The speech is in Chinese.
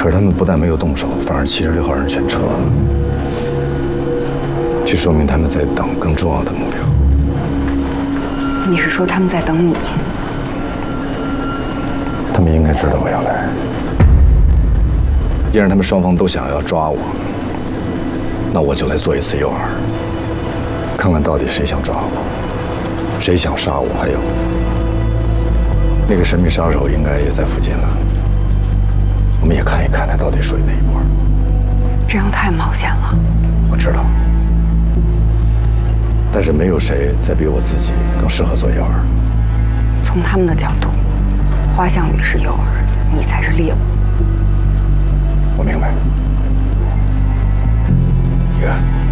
可是他们不但没有动手，反而76号人全撤了，这说明他们在等更重要的目标。 你是说他们在等你？ 他们应该知道我要来。既然他们双方都想要抓我，那我就来做一次诱饵，看看到底谁想抓我，谁想杀我，还有那个神秘杀手应该也在附近了。我们也看一看他到底属于哪一波。 这样太冒险了。 我知道，但是没有谁再比我自己更适合做诱饵。 从他们的角度，花向宇是诱饵，你才是猎物。 我明白。你看。